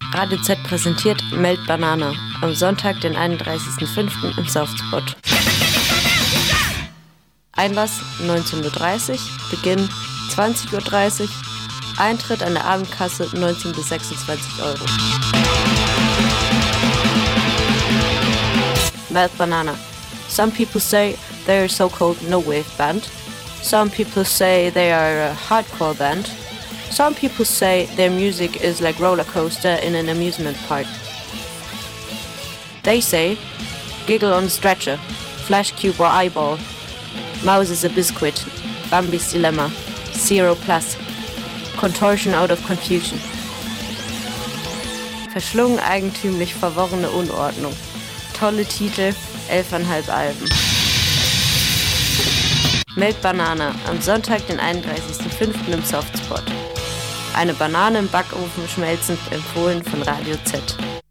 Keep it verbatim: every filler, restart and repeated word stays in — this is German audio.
Radio Z präsentiert Melt Banana am Sonntag, den einunddreißigsten fünften im Softspot. Einlass neunzehn Uhr dreißig, Beginn zwanzig Uhr dreißig, Eintritt an der Abendkasse neunzehn bis sechsundzwanzig Euro. Melt Banana. Some people say they are a so-called no-wave band. Some people say they are a hardcore band. Some people say their music is like roller coaster in an amusement park. They say, giggle on stretcher, flash cube or eyeball, mouse is a biscuit, Bambi's dilemma, zero plus, contortion out of confusion. Verschlungen, eigentümlich, verworrene Unordnung. Tolle Titel, elfeinhalb Alben. Melt Banana am Sonntag, den einunddreißigsten fünften im Softspot. Eine Banane im Backofen schmelzend, empfohlen von Radio Z.